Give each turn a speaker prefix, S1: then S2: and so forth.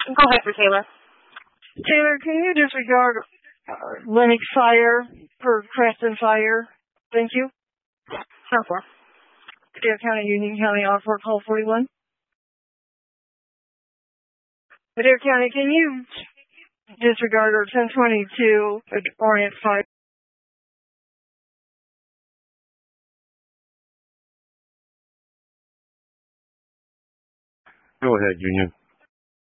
S1: Go ahead for Taylor.
S2: Taylor, can you disregard Lennox Fire for Creston Fire? Thank you.
S1: Sure, for.
S2: Adair County, Union County, R4, call 41. Adair County, can you disregard our 1022 Orient Fire?
S3: Go ahead, Union.